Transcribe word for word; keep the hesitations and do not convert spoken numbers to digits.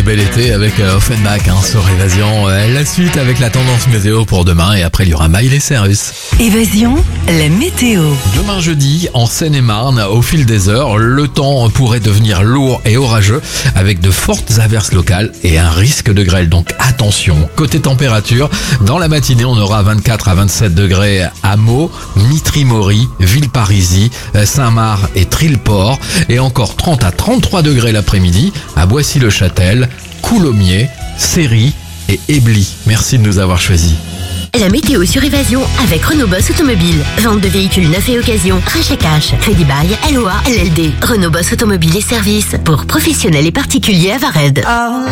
et bel été avec euh, Offenbach hein, sur Évasion. Euh, la suite avec la tendance météo pour demain et après il y aura Miley Cyrus. Évasion, la météo. Demain jeudi, en Seine-et-Marne, au fil des heures, le temps pourrait devenir lourd et orageux avec de fortes averses locales et un risque de grêle. Donc attention. Côté température, dans la matinée, on aura vingt-quatre à vingt-sept degrés à Meaux, Mitry-Mory, Villeparisis, Saint-Marc et Trilleport et encore trente à trente-trois degrés l'après-midi à Boissy-le-Châtel, Coulommiers, Céry et Ebly. Merci de nous avoir choisis. La météo sur Évasion avec Renault Boss Automobile. Vente de véhicules neufs et occasion. Rachat cash. Crédit bail. L O A. L L D. Renault Boss Automobile et services pour professionnels et particuliers à Vared.